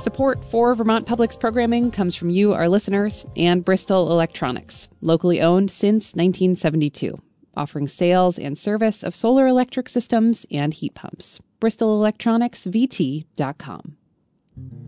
Support for Vermont Public's programming comes from you, our listeners, and Bristol Electronics, locally owned since 1972, offering sales and service of solar electric systems and heat pumps. BristolElectronicsVT.com.